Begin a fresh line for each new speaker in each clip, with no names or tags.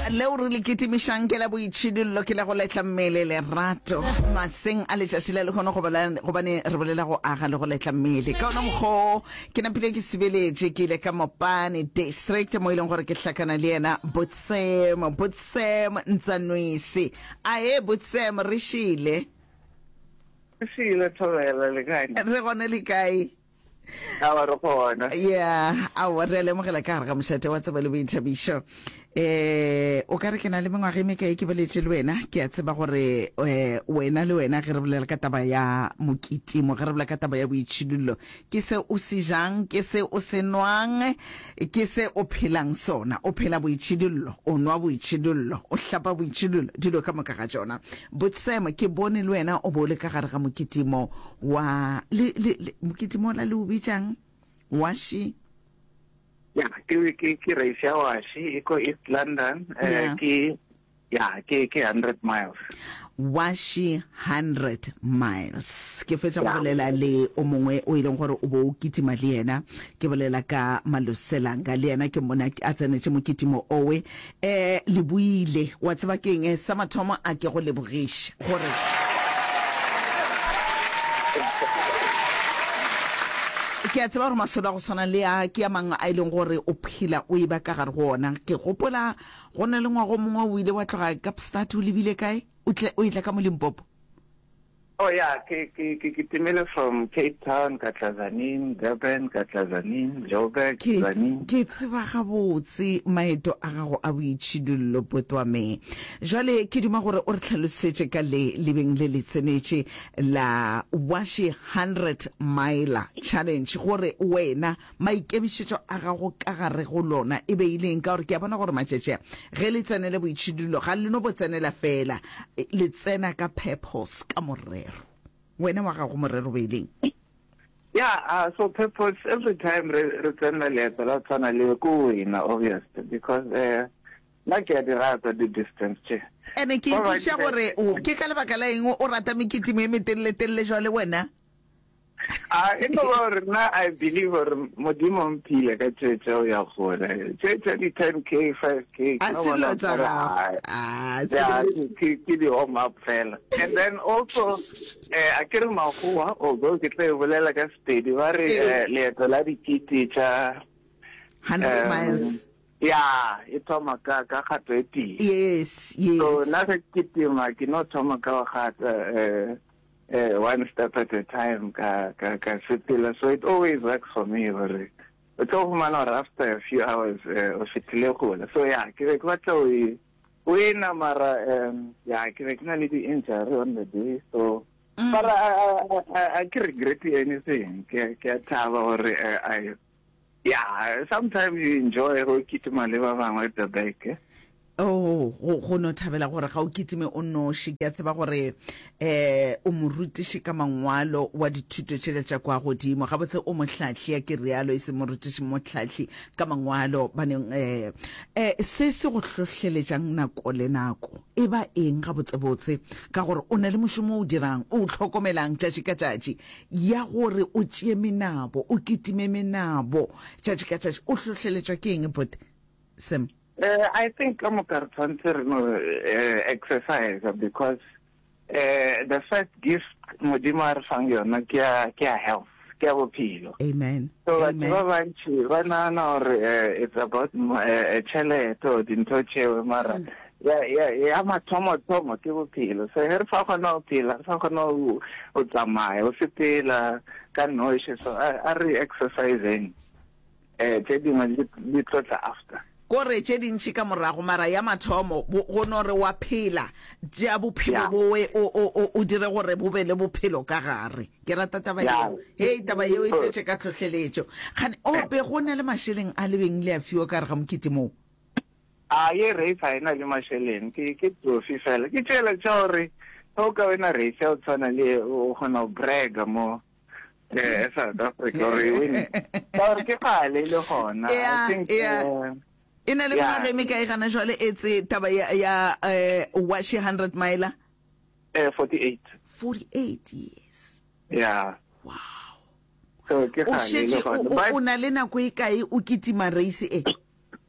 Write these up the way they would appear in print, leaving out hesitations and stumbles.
leo re le kitimisang ke la boitshidillo ke la go letla mmele lerato maseng a letšatši le le kgone gobane re bolela go aga le go letla mmele ka ona mokgo ke napile ke sebeletše ke ile ka Mopane district mo ileng gore ke hlakana le yena Botsem Ntsanwisi ae Botsem re šile
Thobela le kae
re gone le kae
a re gona
yeah a re le mogela ka gare ga mošate wa tseba le boithabišo o ka re ke na le mengwaga e mekae ke boletše le wena ke a tseba gore wena le wena ge re bolela ka taba ya mokitimo ge re bolela ka taba ya boitšhidullo ke se o se jang ke se o se nwang ke se o phelang sona o phela boitšhidullo o nwa boitšhidullo o hlapa boitšhidullo dilo ka moka ga tsona Botsema ke bone le wena o bole ka gare ga mokitimo wa mokitimo la le o bitsang washi
ya ke race ya washi iko East London ke 100 miles
washi 100 miles ke fetsa go bolela le o mongwe o ileng gore o bo kitima le yena ke bolela ka Maloselanga le yena ke mona a tsenetse mokitimo owe le buile wa tseba keng sa mathomo a ke go lebogiša gore ke a tseba gore masolo a go tshwana le a ke a mangwe a ileng gore o phela o eba ka gare go ona ke gopola go na le ngwago mongwe o ile wa tloga Kapstad o lebile kae o itla ka mo Limpopo
oh yeah ke timele from Cape Town ka Tzaneen Durban ka Tzaneen Joburg Tzaneen
ke tseba gabotse maeto a gago a boitšhidullo potwa me jwale ke duma gore o re tlhalosetse ka lebeng le le tsenetše la washi 100 mile challenge gore wena maikemišetšo a gago ka gare go lona e beileng ka gore ke a bona gore matšetše ge le tsenele boitšhidullo ga le no bo tsenela fela le tsena ka purpose ka morero wena wa gago morero beileng
yeah so purpose every time re tsena le la tsana le ko wena obviously because like ya dirata the distance
ene ke ipusha gore ke ka lebaka la eng o rata mekitimo e metelele jwa le wena
ino gore na I believe gore modimo mpile ka tšetšeo ya gona tšetša di 10k 5k ke di home up fela and then also a ke re magoa although ke tla bolela ka Sepedi ba re leeto la dikete tša
100 miles
yeah e thoma ka kgato e tee
yes
so na ke kitima ke no thoma ka kgato one step at a time ka setila so it always works for me but it's over man or after a few hours of fitile gola so yeah ke re kwa tlo we na mara yeah ke re na le di injury on the day so but I can't regret anything ke thaba or yeah sometimes you enjoy go kitima le ba bangwe at the back
go no thabela gore ga o kitime o noši ke a tseba gore o morutiši ka mangwalo wa dithuto tšele tša kwa godimo ga botse o mohlahli ya ke rialo e se morutiši mohlahli ka mangwalo baneng se go hlohleletšang nako le nako e ba eng ga botsebotse ka gore o na le mošomo o dirang o tlhokomelang tšatši ka tšatši ya gore o tšee menabo o kitime menabo tšatši ka tšatši o hlohleletšwa ke eng but Sam
I think I'm exercise because the first gift modimo a re fang yona ke health ke bophelo
amen
so ba bantši ba nana gore it's about tšhelete o dintho tšeo mara ya mathomo ke bophelo so ge re fa gona o phela re fa gona o tsamaya o sepela ka noše so a re exercising tše dingwe di tlotla after
gore tše dintši ka morago mara ya mathomo go no re wa phela tša bophelo bowe o dire gore bo be le bophelo ka gare ke rata taba yeo taba yeo e tletše ka tlhohleletšo gane ope go na le mašeleng a lebeng le a fiwa ka re ga mokete moo
ye race a ena le mašeleng ke trophy fela ke tšela tša gore o ka wena race ya o tshwana le o kgona go brega mo South Africa gore win ka gore ke gale le gona I think
ina le ngwaga e mekae gana jwale e tse taba ya washi 100 mile 48 years
yeah
wow
so ke
o na le nako e kae o kitima race e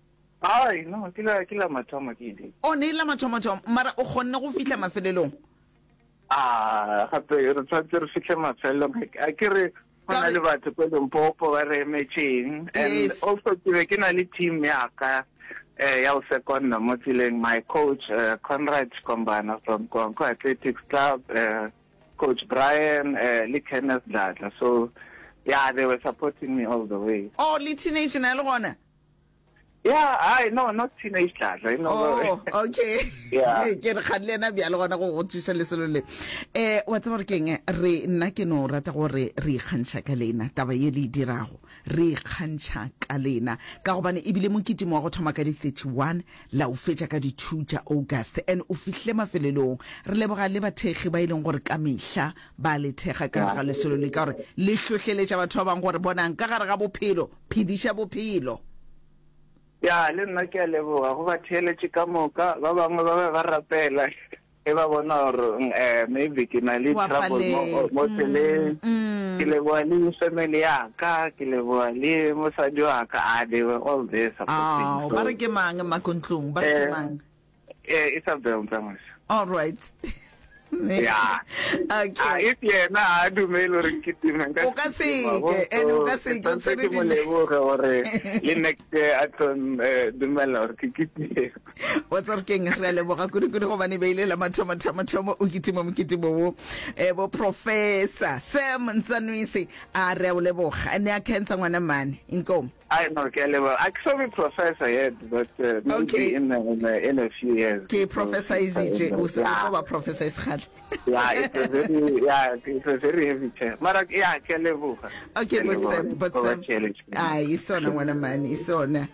ai no ke la mathomo ke di
o ne la mathomo mara o kgonne go fihla mafelelong
gape re tshwantse re fitlhe mafelong a ke re go na le batho ko Limpopo ba re emetseng and also ke na le team ya ka ya o second mo tseleng my coach Conrad Kombana from Konko Athletics Club coach Brian le Kenneth Dladla so yeah they were supporting me all the way
oh le teenage na le gona
yeah I no not teenage Dladla you know
oh okay
yeah
ke re khalle na bya le gona go thusa le selo le wa tsaba re keng re nna ke no rata gore re kgantsha ka lena taba ye le dirago re kgantsha ka lena ka gobane ebile mokitimo wa go thoma ka di 31 la o fetša ka di 2 tša August and o fihle mafelelong re leboga le bathegi ba ileng gore ka mehla ba le thega ka ga le selo le ka gore le hlohleletša batho ba bang gore bonang ka gare ga bophelo phediša bophelo
ya le nna ke a leboga go ba theeletše ka moka ba bangwe ba rapela e ba bona gore maybe ke na le trouble mo tseleng ke leboa le family ya ka ke leboa le mosadi wa ka they were all there supporting
ba re ke mang makontlong ba re ke mang
it's a bell Thomas
all right
yeah okay if yena a dumelo re kitime nka
o ka se ke o ka se ke
tsere di leboga gore le next aton dumelo re kitime
o tsere ke ngre leboga kudu go bane ba ile la mathomo o kitimo bo professor Sam Nsanwisi a re o leboga ne a cancer ngwana mane inkom
I know ke leboga I so be professor yet but maybe in a few years
ke professor izije o se go ba professor iskhal
yeah it's a very heavy chair mara yeah ke leboga
okay but Sam isona ngwana mane isona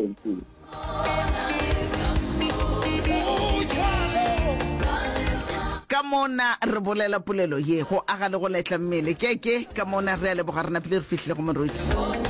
ka mona re bolela polelo ye go aga le go letla mmele ke ka mona re a leboga rena pele re fihlile go morwetsi